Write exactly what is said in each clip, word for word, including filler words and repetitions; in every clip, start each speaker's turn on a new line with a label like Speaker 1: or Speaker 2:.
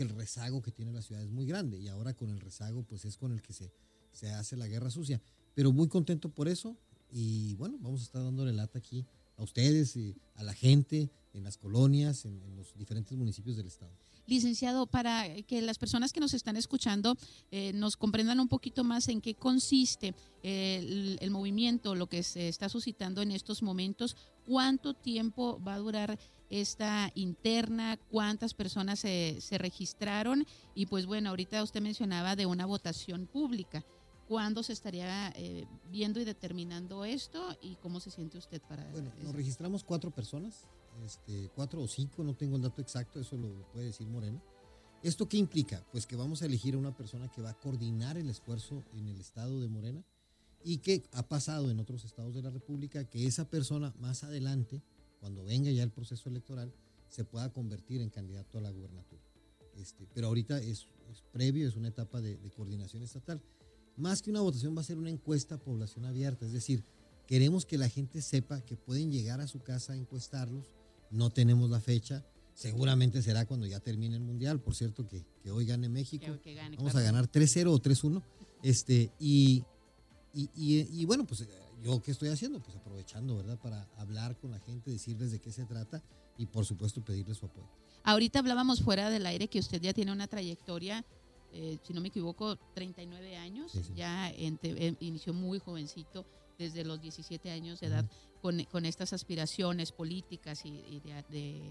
Speaker 1: el rezago que tiene la ciudad es muy grande y ahora con el rezago pues es con el que se, se hace la guerra sucia. Pero muy contento por eso y bueno, vamos a estar dándole lata aquí a ustedes y a la gente en las colonias, en, en los diferentes municipios del estado.
Speaker 2: Licenciado, para que las personas que nos están escuchando eh, nos comprendan un poquito más en qué consiste eh, el, el movimiento, lo que se está suscitando en estos momentos, cuánto tiempo va a durar esta interna, cuántas personas se, se registraron y pues bueno, ahorita usted mencionaba de una votación pública. ¿Cuándo se estaría eh, viendo y determinando esto y cómo se siente usted para
Speaker 1: Bueno,
Speaker 2: eso?
Speaker 1: nos registramos cuatro personas, este, cuatro o cinco, no tengo el dato exacto, eso lo puede decir Morena. ¿Esto qué implica? Pues que vamos a elegir a una persona que va a coordinar el esfuerzo en el estado de Morena y que ha pasado en otros estados de la República que esa persona más adelante, cuando venga ya el proceso electoral, se pueda convertir en candidato a la gubernatura. Este, pero ahorita es, es previo, es una etapa de, de coordinación estatal. Más que una votación va a ser una encuesta a población abierta, es decir, queremos que la gente sepa que pueden llegar a su casa a encuestarlos, no tenemos la fecha, seguramente será cuando ya termine el Mundial, por cierto que, que hoy gane México,
Speaker 2: Que, que gane,
Speaker 1: vamos
Speaker 2: claro.
Speaker 1: a ganar tres cero o tres uno, este, y, y, y, y bueno, pues yo qué estoy haciendo, pues aprovechando, ¿verdad? Para hablar con la gente, decirles de qué se trata y por supuesto pedirles su apoyo.
Speaker 2: Ahorita hablábamos fuera del aire que usted ya tiene una trayectoria, eh, si no me equivoco, treinta y nueve años,
Speaker 1: Sí, sí.
Speaker 2: ya en, te, inició muy jovencito, desde los diecisiete años de edad, uh-huh. con, con estas aspiraciones políticas y, y de, de,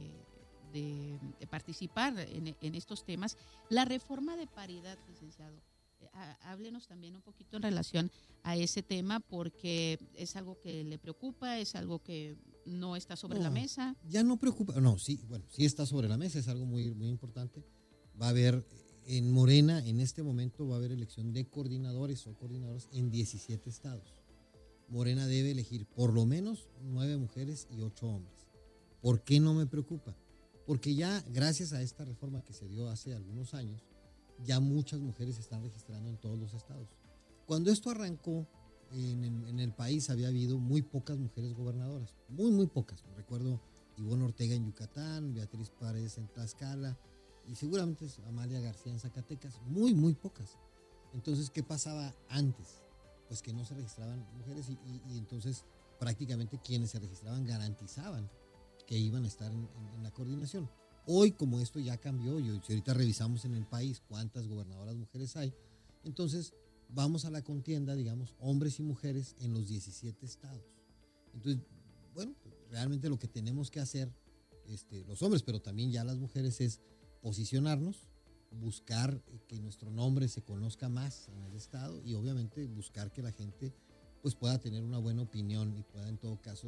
Speaker 2: de, de participar en, en estos temas. La reforma de paridad, licenciado, eh, háblenos también un poquito en relación a ese tema, porque es algo que le preocupa, es algo que no está sobre
Speaker 1: no,
Speaker 2: la mesa.
Speaker 1: Ya no preocupa, no, sí, bueno, sí está sobre la mesa, es algo muy, muy importante. Va a haber en Morena, en este momento va a haber elección de coordinadores o coordinadoras en diecisiete estados. Morena debe elegir por lo menos nueve mujeres y ocho hombres. ¿Por qué no me preocupa? Porque ya gracias a esta reforma que se dio hace algunos años, ya muchas mujeres se están registrando en todos los estados. Cuando esto arrancó en, en, en el país había habido muy pocas mujeres gobernadoras, muy muy pocas. Recuerdo Ivonne Ortega en Yucatán, Beatriz Paredes en Tlaxcala y seguramente Amalia García en Zacatecas, muy muy pocas. Entonces, ¿qué pasaba antes? Pues que no se registraban mujeres y, y, y entonces prácticamente quienes se registraban garantizaban que iban a estar en, en, en la coordinación. Hoy, como esto ya cambió, y si ahorita revisamos en el país cuántas gobernadoras mujeres hay, entonces vamos a la contienda, digamos, hombres y mujeres en los diecisiete estados. Entonces, bueno, realmente lo que tenemos que hacer, este, los hombres, pero también ya las mujeres, es posicionarnos, buscar que nuestro nombre se conozca más en el estado y obviamente buscar que la gente pues pueda tener una buena opinión y pueda en todo caso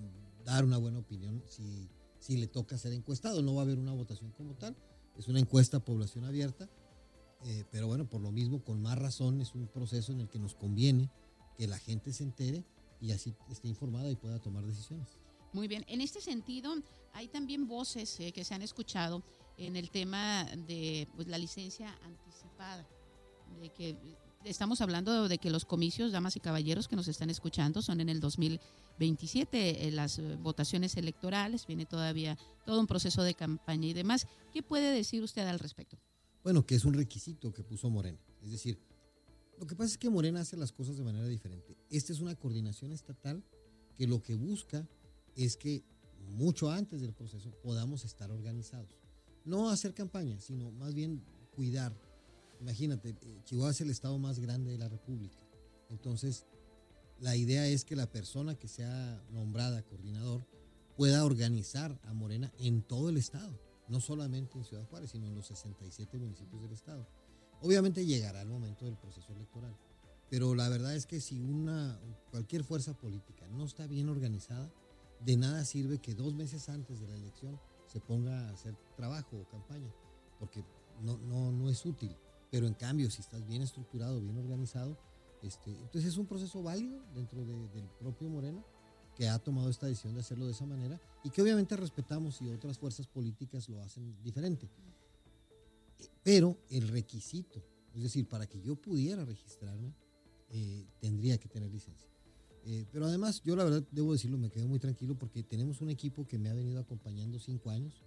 Speaker 1: dar una buena opinión si, si le toca ser encuestado. No va a haber una votación como tal, es una encuesta a población abierta, eh, pero bueno, por lo mismo, con más razón, es un proceso en el que nos conviene que la gente se entere y así esté informada y pueda tomar decisiones.
Speaker 2: Muy bien, en este sentido hay también voces eh, que se han escuchado en el tema de pues, la licencia anticipada, de que estamos hablando de que los comicios, damas y caballeros que nos están escuchando, son en el dos mil veintisiete, eh, las eh, votaciones electorales, viene todavía todo un proceso de campaña y demás. ¿Qué puede decir usted al respecto?
Speaker 1: Bueno, que es un requisito que puso Morena, es decir, lo que pasa es que Morena hace las cosas de manera diferente. Esta es una coordinación estatal que lo que busca es que mucho antes del proceso podamos estar organizados. No hacer campaña, sino más bien cuidar. Imagínate, Chihuahua es el estado más grande de la República. Entonces, la idea es que la persona que sea nombrada coordinador pueda organizar a Morena en todo el estado, no solamente en Ciudad Juárez, sino en los sesenta y siete municipios del estado. Obviamente llegará el momento del proceso electoral, pero la verdad es que si una, cualquier fuerza política no está bien organizada, de nada sirve que dos meses antes de la elección se ponga a hacer trabajo o campaña, porque no, no, no es útil. Pero en cambio, si estás bien estructurado, bien organizado, este, entonces es un proceso válido dentro de, del propio Morena, que ha tomado esta decisión de hacerlo de esa manera y que obviamente respetamos y otras fuerzas políticas lo hacen diferente. Pero el requisito, es decir, para que yo pudiera registrarme, eh, tendría que tener licencia. Eh, pero además, yo la verdad, debo decirlo, me quedo muy tranquilo porque tenemos un equipo que me ha venido acompañando cinco años,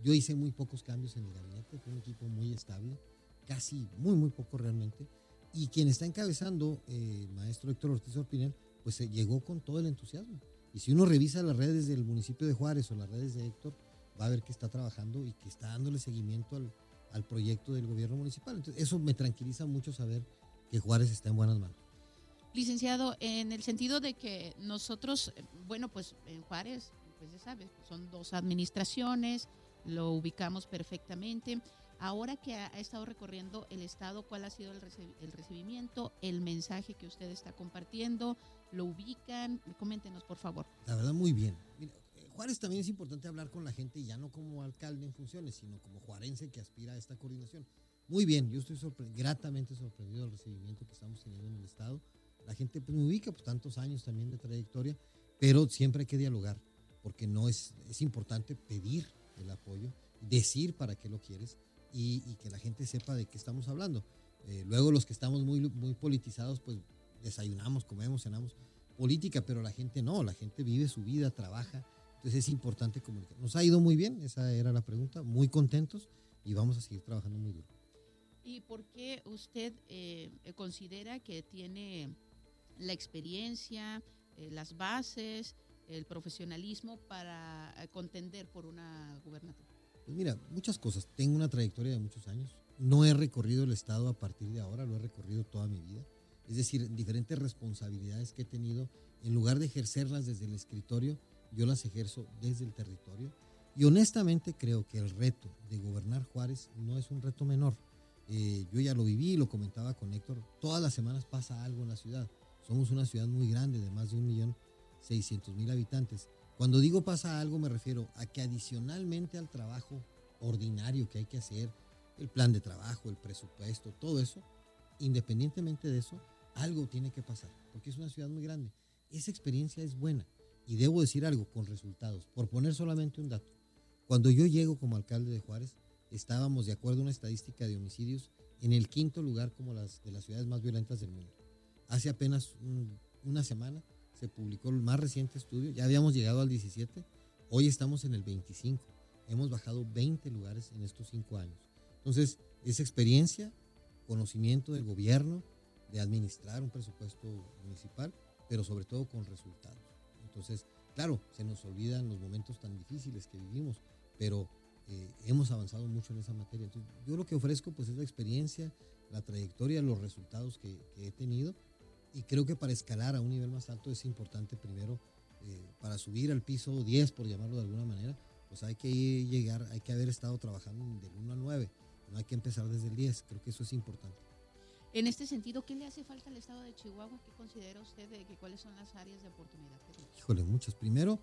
Speaker 1: Yo hice muy pocos cambios en el gabinete, fue un equipo muy estable, casi muy, muy poco realmente. Y quien está encabezando, eh, el maestro Héctor Ortiz Orpinel, pues se llegó con todo el entusiasmo. Y si uno revisa las redes del municipio de Juárez o las redes de Héctor, va a ver que está trabajando y que está dándole seguimiento al, al proyecto del gobierno municipal. Entonces, eso me tranquiliza mucho saber que Juárez está en buenas manos.
Speaker 2: Licenciado, en el sentido de que nosotros, bueno, pues en Juárez, pues ya sabes, son dos administraciones, lo ubicamos perfectamente. Ahora que ha, ha estado recorriendo el estado, ¿cuál ha sido el, reci- el recibimiento, el mensaje que usted está compartiendo? ¿Lo ubican? Coméntenos, por favor.
Speaker 1: La verdad, muy bien. Mira, eh, Juárez también es importante hablar con la gente, ya no como alcalde en funciones, sino como juarense que aspira a esta coordinación. Muy bien, yo estoy sorpre- gratamente sorprendido del recibimiento que estamos teniendo en el estado. La gente pues, me ubica, pues tantos años también de trayectoria, pero siempre hay que dialogar, porque no es, es importante pedir el apoyo, decir para qué lo quieres y, y que la gente sepa de qué estamos hablando. Eh, luego los que estamos muy, muy politizados, pues desayunamos, comemos, cenamos política, pero la gente no, la gente vive su vida, trabaja, entonces es importante comunicar. Nos ha ido muy bien, esa era la pregunta, muy contentos y vamos a seguir trabajando muy duro.
Speaker 2: ¿Y por qué usted eh, considera que tiene la experiencia, eh, las bases, el profesionalismo para eh, contender por una gubernatura?
Speaker 1: Pues mira, muchas cosas. Tengo una trayectoria de muchos años. No he recorrido el estado a partir de ahora, lo he recorrido toda mi vida. Es decir, diferentes responsabilidades que he tenido, en lugar de ejercerlas desde el escritorio, yo las ejerzo desde el territorio. Y honestamente creo que el reto de gobernar Juárez no es un reto menor. Eh, yo ya lo viví, lo comentaba con Héctor, todas las semanas pasa algo en la ciudad. Somos una ciudad muy grande, de más de un millón seiscientos mil habitantes. Cuando digo pasa algo, me refiero a que adicionalmente al trabajo ordinario que hay que hacer, el plan de trabajo, el presupuesto, todo eso, independientemente de eso, algo tiene que pasar, porque es una ciudad muy grande. Esa experiencia es buena y debo decir algo con resultados. Por poner solamente un dato, cuando yo llego como alcalde de Juárez, estábamos, de acuerdo a una estadística de homicidios, en el quinto lugar como las de las ciudades más violentas del mundo. Hace apenas un, una semana se publicó el más reciente estudio, ya habíamos llegado al diecisiete, hoy estamos en el veinticinco, hemos bajado veinte lugares en estos cinco años. Entonces, esa experiencia, conocimiento del gobierno, de administrar un presupuesto municipal, pero sobre todo con resultados. Entonces, claro, se nos olvidan los momentos tan difíciles que vivimos, pero eh, hemos avanzado mucho en esa materia. Entonces, yo lo que ofrezco pues es la experiencia, la trayectoria, los resultados que, que he tenido. Y creo que para escalar a un nivel más alto es importante primero, eh, para subir al piso diez, por llamarlo de alguna manera, pues hay que ir, llegar, hay que haber estado trabajando del uno al nueve, no hay que empezar desde el diez, creo que eso es importante.
Speaker 2: En este sentido, ¿qué le hace falta al estado de Chihuahua? ¿Qué considera usted de que cuáles son las áreas de oportunidad que tiene?
Speaker 1: Híjole, muchas. Primero,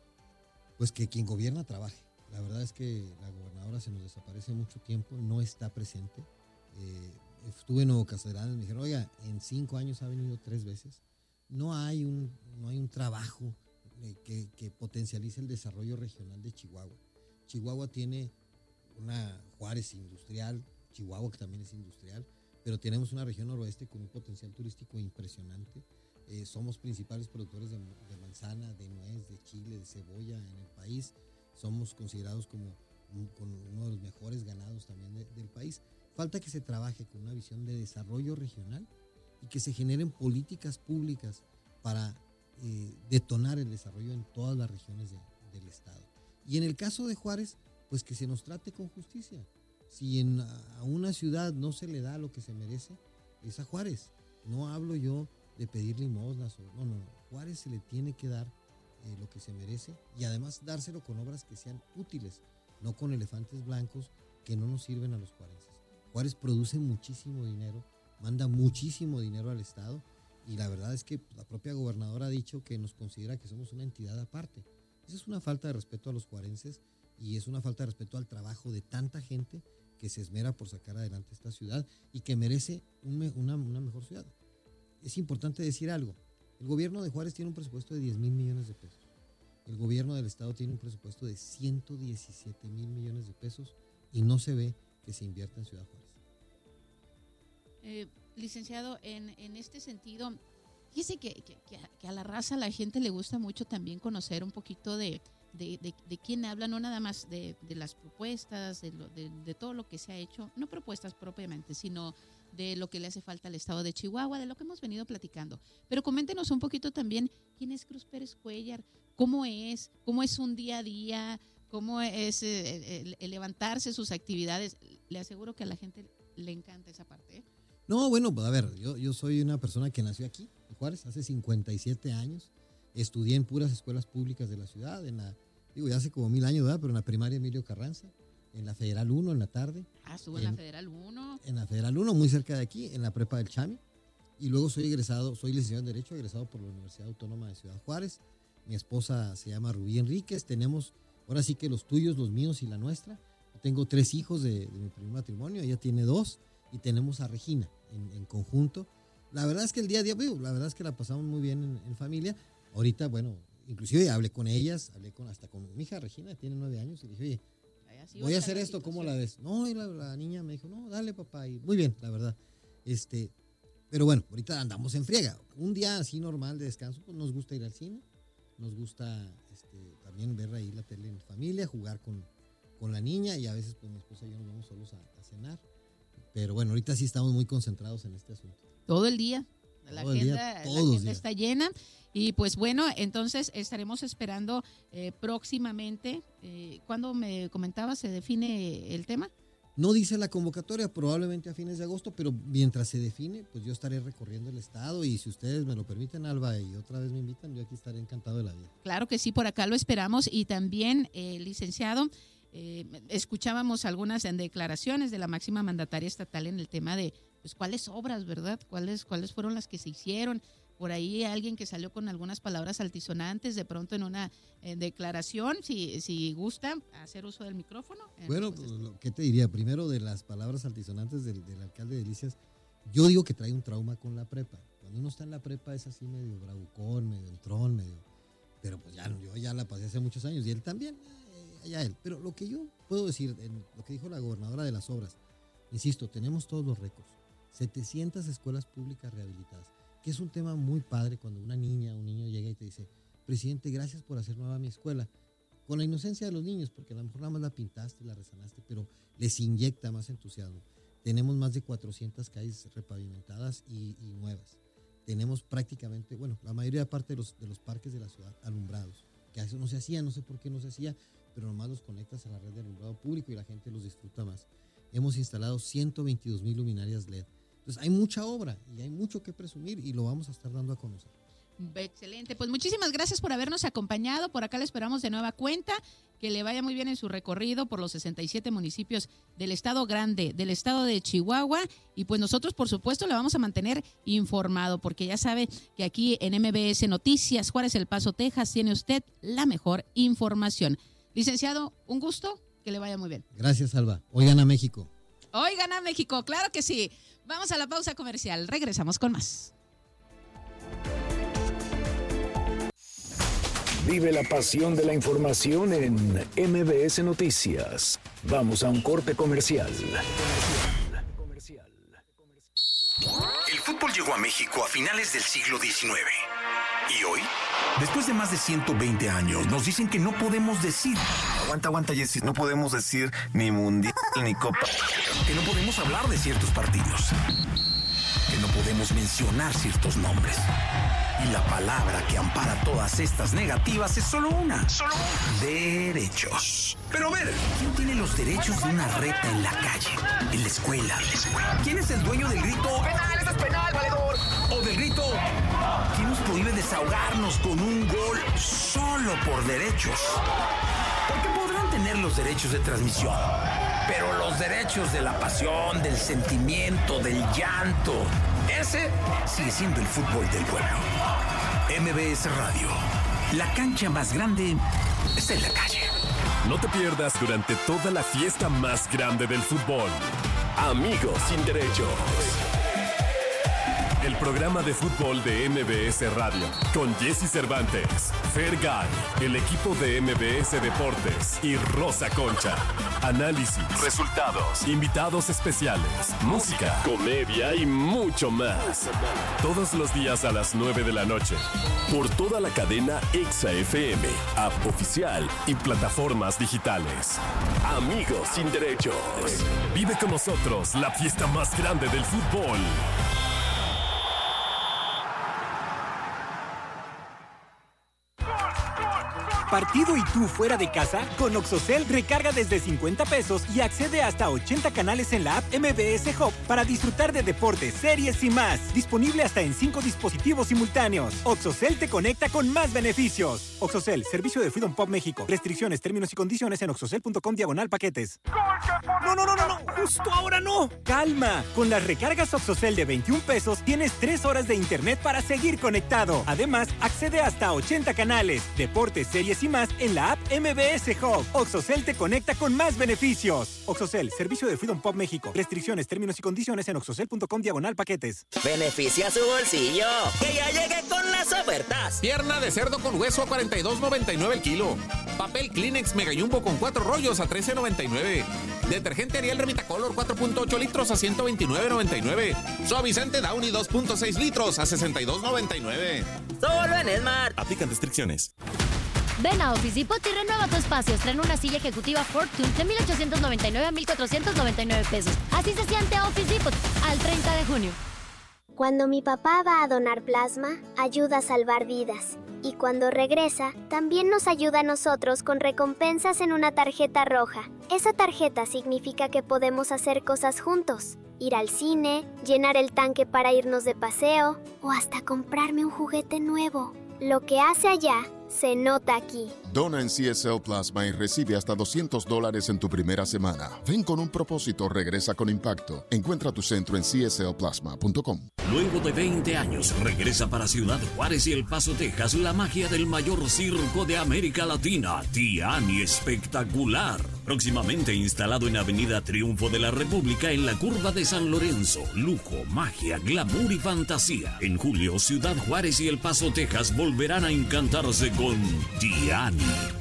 Speaker 1: pues que quien gobierna trabaje. La verdad es que la gobernadora se nos desaparece mucho tiempo, no está presente. Eh, estuve en Nuevo Castellanos, me dijeron, oiga, en cinco años ha venido tres veces. No hay un, no hay un trabajo eh, que, que potencialice el desarrollo regional de Chihuahua. Chihuahua tiene una Juárez industrial, Chihuahua que también es industrial, pero tenemos una región noroeste con un potencial turístico impresionante. Eh, somos principales productores de, de manzana, de nuez, de chile, de cebolla en el país. Somos considerados como un, con uno de los mejores ganados también de, del país. Falta que se trabaje con una visión de desarrollo regional y que se generen políticas públicas para eh, detonar el desarrollo en todas las regiones de, del estado. Y en el caso de Juárez, pues que se nos trate con justicia. Si en, a una ciudad no se le da lo que se merece, es a Juárez. No hablo yo de pedir limosnas, o, no, no, Juárez se le tiene que dar eh, lo que se merece y además dárselo con obras que sean útiles, no con elefantes blancos que no nos sirven a los juarenses. Juárez produce muchísimo dinero, manda muchísimo dinero al estado y la verdad es que la propia gobernadora ha dicho que nos considera que somos una entidad aparte. Esa es una falta de respeto a los juarenses y es una falta de respeto al trabajo de tanta gente que se esmera por sacar adelante esta ciudad y que merece un, una, una mejor ciudad. Es importante decir algo. El gobierno de Juárez tiene un presupuesto de diez mil millones de pesos. El gobierno del estado tiene un presupuesto de ciento diecisiete mil millones de pesos y no se ve que se invierta en Ciudad Juárez.
Speaker 2: Eh, licenciado, en, en este sentido, fíjese que, que, que, a, que a la raza, a la gente le gusta mucho también conocer un poquito de, de, de, de quién habla, no nada más de, de las propuestas, de, lo, de, de todo lo que se ha hecho, no propuestas propiamente, sino de lo que le hace falta al estado de Chihuahua, de lo que hemos venido platicando. Pero coméntenos un poquito también quién es Cruz Pérez Cuéllar, cómo es, cómo es un día a día, cómo es eh, el, el levantarse, sus actividades. Le aseguro que a la gente le encanta esa parte, ¿eh?
Speaker 1: No, bueno, pues a ver, yo, yo soy una persona que nació aquí, en Juárez, hace cincuenta y siete años. Estudié en puras escuelas públicas de la ciudad, en la, digo, ya hace como mil años, ¿verdad? Pero en la primaria Emilio Carranza, en la Federal uno en la tarde.
Speaker 2: Ah, estuvo en, en la Federal uno.
Speaker 1: En la Federal uno, muy cerca de aquí, en la prepa del Chami. Y luego soy egresado, soy licenciado en Derecho, egresado por la Universidad Autónoma de Ciudad Juárez. Mi esposa se llama Rubí Enríquez. Tenemos, ahora sí que los tuyos, los míos y la nuestra. Tengo tres hijos de, de mi primer matrimonio, ella tiene dos. Y tenemos a Regina en, en conjunto. La verdad es que el día a día, la verdad es que la pasamos muy bien en, en familia. Ahorita, bueno, inclusive hablé con ellas, hablé con hasta con mi hija Regina, tiene nueve años, y le dije, oye, voy a hacer esto, ¿cómo la ves? No, y la, la niña me dijo, no, dale papá, y muy bien, la verdad. Este, pero bueno, ahorita andamos en friega. Un día así normal de descanso, pues nos gusta ir al cine, nos gusta este, también ver ahí la tele en familia, jugar con, con la niña, y a veces pues mi esposa y yo nos vamos solos a, a cenar. Pero bueno, ahorita sí estamos muy concentrados en este asunto.
Speaker 2: Todo el día. La
Speaker 1: Todo
Speaker 2: agenda,
Speaker 1: el día,
Speaker 2: la agenda está llena. Y pues bueno, entonces estaremos esperando eh, próximamente. Eh, ¿Cuándo me comentabas se define el tema?
Speaker 1: No dice la convocatoria, probablemente a fines de agosto, pero mientras se define, pues yo estaré recorriendo el estado. Y si ustedes me lo permiten, Alba, y otra vez me invitan, yo aquí estaré encantado de la vida.
Speaker 2: Claro que sí, por acá lo esperamos. Y también, eh, licenciado, Eh, escuchábamos algunas declaraciones de la máxima mandataria estatal en el tema de pues cuáles obras, ¿verdad? ¿Cuáles, cuáles fueron las que se hicieron? Por ahí alguien que salió con algunas palabras altisonantes de pronto en una eh, declaración, si, si gusta hacer uso del micrófono.
Speaker 1: Bueno, pues, lo, ¿qué te diría? Primero de las palabras altisonantes del, del alcalde de Delicias, yo digo que trae un trauma con la prepa. Cuando uno está en la prepa es así medio bravucón, medio entrón, medio... Pero pues ya, yo ya la pasé hace muchos años y él también... allá él. Pero lo que yo puedo decir, en lo que dijo la gobernadora de las obras, insisto, tenemos todos los récords, setecientas escuelas públicas rehabilitadas, que es un tema muy padre cuando una niña, un niño llega y te dice, presidente, gracias por hacer nueva mi escuela, con la inocencia de los niños, porque a lo mejor nada más la pintaste, la resanaste, pero les inyecta más entusiasmo. Tenemos más de cuatrocientas calles repavimentadas y, y nuevas. Tenemos prácticamente, bueno, la mayoría parte de los, de los parques de la ciudad alumbrados, que a eso no se hacía, no sé por qué no se hacía, pero nomás los conectas a la red de alumbrado público y la gente los disfruta más. Hemos instalado ciento veintidós mil luminarias L E D. Entonces hay mucha obra y hay mucho que presumir y lo vamos a estar dando a conocer.
Speaker 2: Excelente, pues muchísimas gracias por habernos acompañado. Por acá le esperamos de nueva cuenta. Que le vaya muy bien en su recorrido por los sesenta y siete municipios del estado grande, del estado de Chihuahua. Y pues nosotros, por supuesto, le vamos a mantener informado, porque ya sabe que aquí en M B S Noticias, Juárez, El Paso, Texas, tiene usted la mejor información. Licenciado, un gusto, que le vaya muy bien.
Speaker 1: Gracias, Alba. Oigan a México.
Speaker 2: Oigan a México, claro que sí. Vamos a la pausa comercial, regresamos con más.
Speaker 3: Vive la pasión de la información en M B S Noticias. Vamos a un corte comercial.
Speaker 4: El fútbol llegó a México a finales del siglo diecinueve. ¿Y hoy? Después de más de ciento veinte años, nos dicen que no podemos decir...
Speaker 5: Aguanta, aguanta, Jessy. No podemos decir ni mundial ni copa.
Speaker 4: Que no podemos hablar de ciertos partidos. Que no podemos mencionar ciertos nombres. Y la palabra que ampara todas estas negativas es solo una. Solo una. Derechos. Pero a ver, ¿quién tiene los derechos de una reta en la calle, en la escuela? ¿Quién es el dueño del grito? ¡Penal, eso es penal, valedor! O del grito, ¿quién nos prohíbe desahogarnos con un gol solo por derechos? Porque podrán tener los derechos de transmisión, pero los derechos de la pasión, del sentimiento, del llanto, ese sigue siendo el fútbol del pueblo. M B S Radio, la cancha más grande está en la calle.
Speaker 6: No te pierdas durante toda la fiesta más grande del fútbol. Amigos sin derechos. el programa de fútbol de M B S Radio, con Jesse Cervantes, Fergay, el equipo de M B S Deportes y Rosa Concha. Análisis, resultados, invitados especiales, música, comedia y mucho más. Todos los días a las nueve de la noche, por toda la cadena Exa F M, app oficial y plataformas digitales. Amigos sin derechos. Vive con nosotros la fiesta más grande del fútbol.
Speaker 7: Partido y tú fuera de casa, con Oxocel recarga desde cincuenta pesos y accede hasta a ochenta canales en la app M B S Hub para disfrutar de deportes, series y más. Disponible hasta en cinco dispositivos simultáneos. Oxocel te conecta con más beneficios. Oxocel, servicio de Freedom Pop México. Restricciones, términos y condiciones en oxocel punto com diagonal paquetes. No, no, no, no, no, justo ahora no. Calma, con las recargas Oxocel de veintiún pesos tienes tres horas de internet para seguir conectado. Además, accede hasta a ochenta canales, deportes, series y más en la app M B S Hub. Oxocel te conecta con más beneficios. Oxocel, servicio de Freedom Pop México. Restricciones, términos y condiciones en oxocel punto com diagonal paquetes.
Speaker 8: Beneficia su bolsillo, que ya llegue con las ofertas.
Speaker 9: Pierna de cerdo con hueso a cuarenta y dos noventa y nueve el kilo. Papel Kleenex Mega Jumbo con cuatro rollos a trece noventa y nueve. Detergente Ariel Remitacolor cuatro punto ocho litros a ciento veintinueve noventa y nueve. Suavizante Downy dos punto seis litros a sesenta y dos noventa y nueve.
Speaker 8: Solo en Smart.
Speaker 6: Aplican restricciones.
Speaker 10: Ven a Office Depot y renueva tu espacio. Estrena una silla ejecutiva Fortune de mil ochocientos noventa y nueve a mil cuatrocientos noventa y nueve pesos. Así se siente Office Depot al treinta de junio.
Speaker 11: Cuando mi papá va a donar plasma, ayuda a salvar vidas. Y cuando regresa, también nos ayuda a nosotros con recompensas en una tarjeta roja. Esa tarjeta significa que podemos hacer cosas juntos. Ir al cine, llenar el tanque para irnos de paseo o hasta comprarme un juguete nuevo. Lo que hace allá se nota aquí.
Speaker 12: Dona en C S L Plasma y recibe hasta doscientos dólares en tu primera semana. Ven con un propósito, regresa con impacto. Encuentra tu centro en c s l plasma punto com.
Speaker 13: Luego de veinte años, regresa para Ciudad Juárez y El Paso, Texas, la magia del mayor circo de América Latina, Tiani Espectacular. Próximamente instalado en Avenida Triunfo de la República, en la curva de San Lorenzo. Lujo, magia, glamour y fantasía. En julio, Ciudad Juárez y El Paso, Texas, volverán a encantarse con Tiani.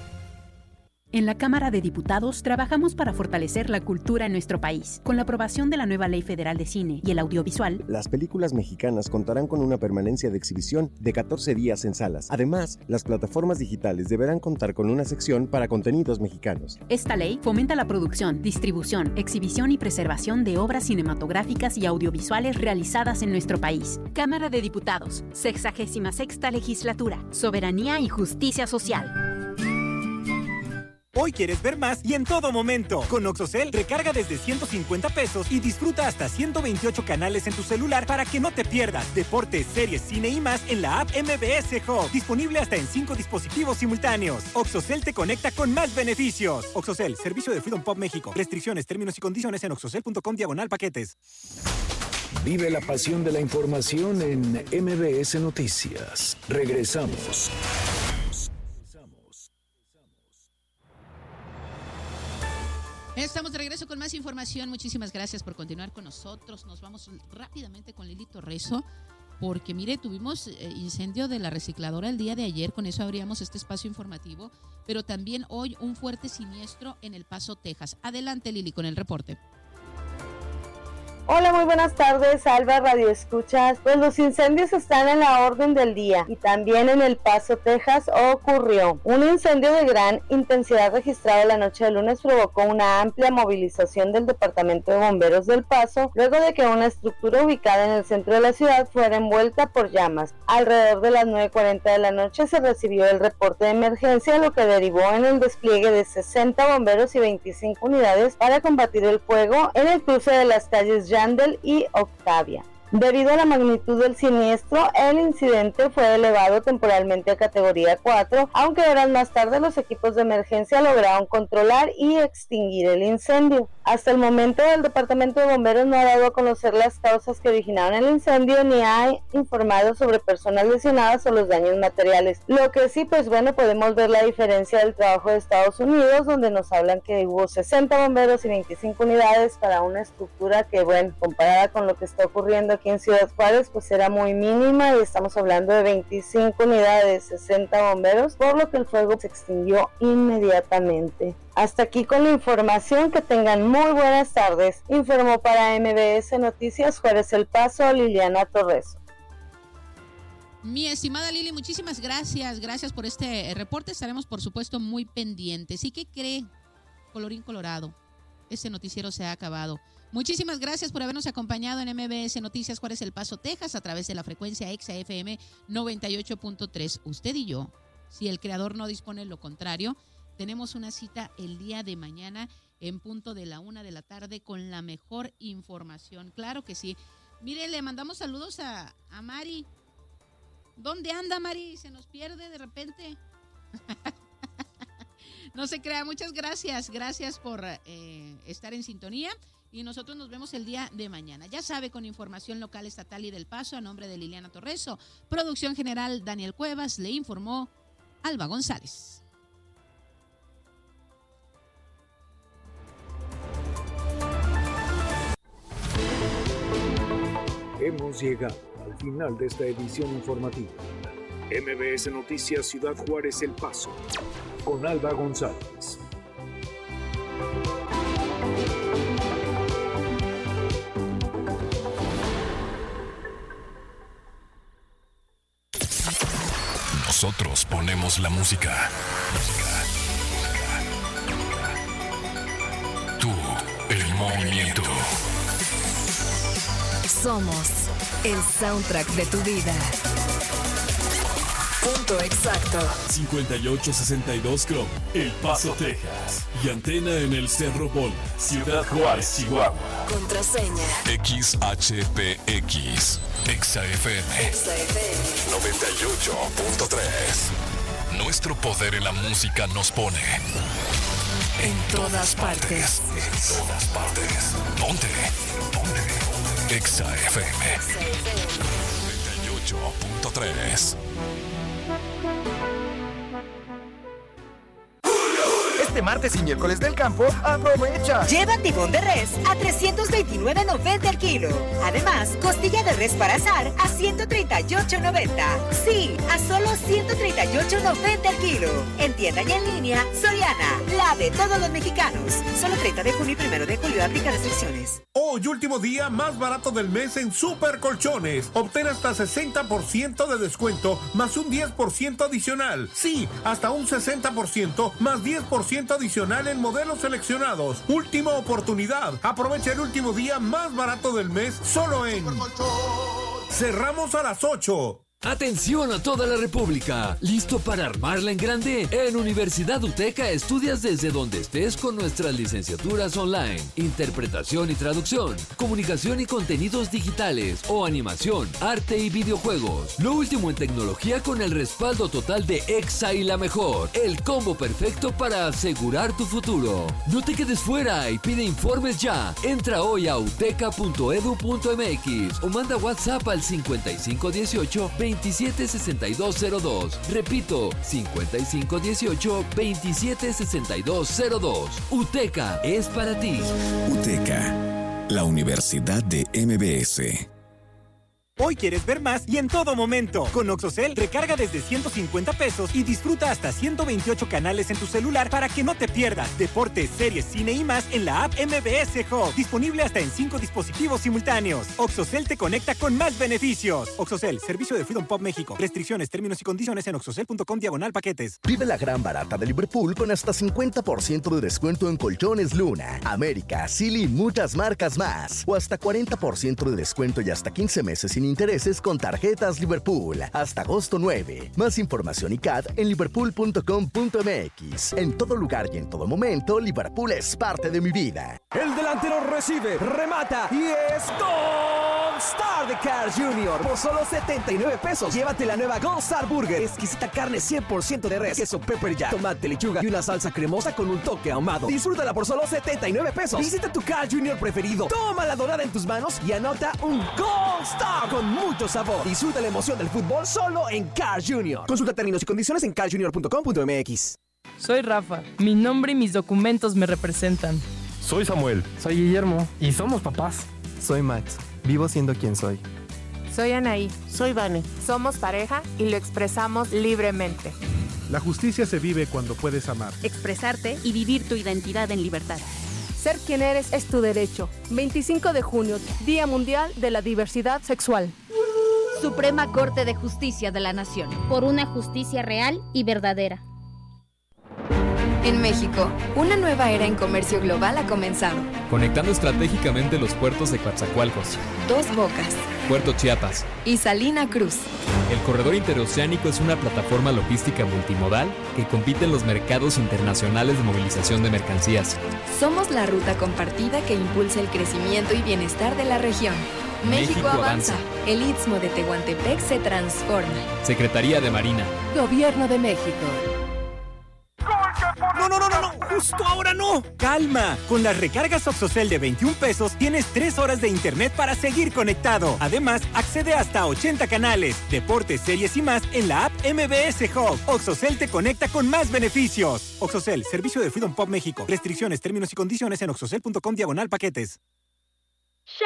Speaker 14: En la Cámara de Diputados trabajamos para fortalecer la cultura en nuestro país. Con la aprobación de la nueva Ley Federal de Cine y el Audiovisual,
Speaker 15: las películas mexicanas contarán con una permanencia de exhibición de catorce días en salas. Además, las plataformas digitales deberán contar con una sección para contenidos mexicanos.
Speaker 14: Esta ley fomenta la producción, distribución, exhibición y preservación de obras cinematográficas y audiovisuales realizadas en nuestro país. Cámara de Diputados, sexagésima sexta Legislatura, Soberanía y Justicia Social.
Speaker 7: Hoy quieres ver más y en todo momento. Con Oxocel, recarga desde ciento cincuenta pesos y disfruta hasta ciento veintiocho canales en tu celular para que no te pierdas deportes, series, cine y más en la app M B S Hub. Disponible hasta en cinco dispositivos simultáneos. Oxocel te conecta con más beneficios. Oxocel, servicio de Freedom Pop México. Restricciones, términos y condiciones en oxocel punto com diagonal paquetes.
Speaker 3: Vive la pasión de la información en M B S Noticias. Regresamos.
Speaker 2: Estamos de regreso con más información. Muchísimas gracias por continuar con nosotros. Nos vamos rápidamente con Lilito Rezo, porque mire, tuvimos eh, incendio de la recicladora el día de ayer. Con eso abríamos este espacio informativo, pero también hoy un fuerte siniestro en El Paso, Texas. Adelante, Lili, con el reporte.
Speaker 16: Hola, muy buenas tardes, Alba Radio Escuchas. Pues los incendios están en la orden del día y también en El Paso, Texas, ocurrió un incendio de gran intensidad registrado la noche de lunes. Provocó una amplia movilización del Departamento de Bomberos del Paso, luego de que una estructura ubicada en el centro de la ciudad fuera envuelta por llamas. Alrededor de las nueve cuarenta de la noche se recibió el reporte de emergencia, lo que derivó en el despliegue de sesenta bomberos y veinticinco unidades para combatir el fuego en el cruce de las calles Yandel y Octavia. Debido a la magnitud del siniestro, el incidente fue elevado temporalmente a categoría cuatro, aunque horas más tarde los equipos de emergencia lograron controlar y extinguir el incendio. Hasta el momento el Departamento de Bomberos no ha dado a conocer las causas que originaron el incendio ni ha informado sobre personas lesionadas o los daños materiales. Lo que sí, pues bueno, podemos ver la diferencia del trabajo de Estados Unidos, donde nos hablan que hubo sesenta bomberos y veinticinco unidades para una estructura que, bueno, comparada con lo que está ocurriendo aquí en Ciudad Juárez, pues era muy mínima y estamos hablando de veinticinco unidades, sesenta bomberos, por lo que el fuego se extinguió inmediatamente. Hasta aquí con la información, que tengan muy buenas tardes. Informó para M B S Noticias Juárez El Paso, Liliana Torres.
Speaker 2: Mi estimada Lili, muchísimas gracias, gracias por este reporte, estaremos por supuesto muy pendientes. ¿Y qué cree? Colorín colorado, este noticiero se ha acabado. Muchísimas gracias por habernos acompañado en M B S Noticias Juárez El Paso, Texas, a través de la frecuencia Exa F M noventa y ocho punto tres. Usted y yo, si el creador no dispone lo contrario, tenemos una cita el día de mañana en punto de la una de la tarde con la mejor información. Claro que sí. Mire, le mandamos saludos a, a Mari. ¿Dónde anda, Mari? Se nos pierde de repente. No se crea. Muchas gracias. Gracias por eh, estar en sintonía. Y nosotros nos vemos el día de mañana. Ya sabe, con información local, estatal y del Paso, a nombre de Liliana Torreso. Producción general, Daniel Cuevas. Le informó Alba González.
Speaker 3: Hemos llegado al final de esta edición informativa. M B S Noticias Ciudad Juárez El Paso, con Alba González.
Speaker 6: Nosotros ponemos la música. Tú, el movimiento.
Speaker 17: Somos el soundtrack de tu vida. Punto exacto.
Speaker 6: cincuenta y ocho sesenta y dos Chrome, El Paso, Texas. Y antena en el Cerro Bola, Ciudad Juárez, Chihuahua.
Speaker 17: Contraseña
Speaker 6: X H P X. Exa F M.
Speaker 17: Exa F M
Speaker 6: noventa y ocho punto tres. Nuestro poder en la música nos pone
Speaker 17: en todas partes.
Speaker 6: En todas partes. Ponte. Ponte. Exa F M noventa y ocho punto tres.
Speaker 18: Este martes y miércoles del campo, aprovecha.
Speaker 19: Lleva tibón de res a trescientos veintinueve noventa el kilo. Además, costilla de res para asar a ciento treinta y ocho noventa. Sí, a solo ciento treinta y ocho noventa el kilo. En tienda y en línea, Soriana, la de todos los mexicanos. Solo treinta de junio y primero de julio, aplica restricciones.
Speaker 20: Hoy, último día más barato del mes en Super Colchones. Obtén hasta sesenta por ciento de descuento más un diez por ciento adicional. Sí, hasta un sesenta por ciento más diez por ciento adicional en modelos seleccionados. Última oportunidad. Aprovecha el último día más barato del mes solo en Cerramos a las ocho.
Speaker 21: Atención a toda la República, ¿listo para armarla en grande? En Universidad UTECA estudias desde donde estés con nuestras licenciaturas online, interpretación y traducción, comunicación y contenidos digitales o animación, arte y videojuegos. Lo último en tecnología con el respaldo total de Exa y la mejor, el combo perfecto para asegurar tu futuro. No te quedes fuera y pide informes ya. Entra hoy a uteca punto edu punto m x o manda WhatsApp al cincuenta y cinco dieciocho veintisiete sesenta y dos cero dos. Repito, cincuenta y cinco dieciocho veintisiete sesenta y dos cero dos. UTECA es para ti.
Speaker 22: UTECA, la Universidad de M B S.
Speaker 7: Hoy quieres ver más y en todo momento. Con Oxocel, recarga desde ciento cincuenta pesos y disfruta hasta ciento veintiocho canales en tu celular para que no te pierdas deportes, series, cine y más en la app M B S Hub. Disponible hasta en cinco dispositivos simultáneos. Oxocel te conecta con más beneficios. Oxocel, servicio de Freedom Pop México. Restricciones, términos y condiciones en oxocel punto com diagonal paquetes.
Speaker 23: Vive la gran barata de Liverpool con hasta cincuenta por ciento de descuento en colchones Luna, América, Silly y muchas marcas más. O hasta cuarenta por ciento de descuento y hasta quince meses sin intereses con tarjetas Liverpool. Hasta agosto nueve. Más información y C A D en liverpool punto com punto m x. En todo lugar y en todo momento, Liverpool es parte de mi vida.
Speaker 18: El delantero recibe, remata y es touchdown.
Speaker 1: Star de Carl junior Por solo setenta y nueve pesos, llévate la nueva Gold Star Burger. Exquisita carne cien por ciento de res, queso pepper jack, tomate, lechuga y una salsa cremosa con un toque ahumado. Disfrútala por solo setenta y nueve pesos. Visita tu Carl junior preferido. Toma la dorada en tus manos y anota un Gold Star con mucho sabor. Disfruta la emoción del fútbol solo en Carl junior Consulta términos y condiciones en carl junior punto com punto m x.
Speaker 4: Soy Rafa. Mi nombre y mis documentos me representan.
Speaker 5: Soy Samuel.
Speaker 24: Soy Guillermo. Y somos papás.
Speaker 25: Soy Max. Vivo siendo quien soy.
Speaker 26: Soy Anaí.
Speaker 27: Soy Vane.
Speaker 26: Somos pareja y lo expresamos libremente.
Speaker 28: La justicia se vive cuando puedes amar,
Speaker 14: expresarte y vivir tu identidad en libertad.
Speaker 26: Ser quien eres es tu derecho. veinticinco de junio, Día Mundial de la Diversidad Sexual.
Speaker 10: Suprema Corte de Justicia de la Nación.
Speaker 11: Por una justicia real y verdadera.
Speaker 29: En México, una nueva era en comercio global ha comenzado.
Speaker 30: Conectando estratégicamente los puertos de Coatzacoalcos,
Speaker 29: Dos Bocas,
Speaker 30: Puerto Chiapas
Speaker 29: y Salina Cruz.
Speaker 30: El corredor interoceánico es una plataforma logística multimodal que compite en los mercados internacionales de movilización de mercancías.
Speaker 29: Somos la ruta compartida que impulsa el crecimiento y bienestar de la región. México, México avanza. avanza. El Istmo de Tehuantepec se transforma.
Speaker 30: Secretaría de Marina.
Speaker 26: Gobierno de México.
Speaker 7: No, no, no, no, no, justo ahora no. Calma, con las recargas Oxocel de veintiún pesos tienes tres horas de internet para seguir conectado. Además, accede hasta ochenta canales, deportes, series y más en la app M B S Hub. Oxocel te conecta con más beneficios. Oxocel, servicio de Freedom Pop México. Restricciones, términos y condiciones en oxocel punto com diagonal paquetes.